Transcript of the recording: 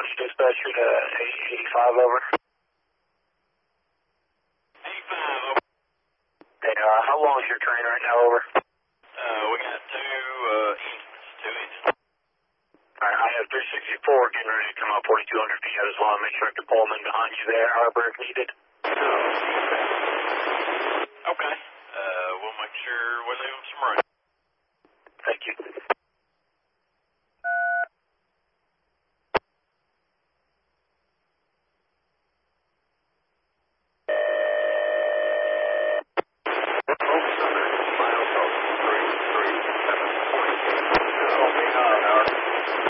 Launch dispatcher to 85 over. 85 over. Hey, how long is your train right now, over? We got two engines. Alright, I have 364 getting ready to come up 4,200 feet. I just want to make sure I can pull them in behind you there, Harbor, if needed.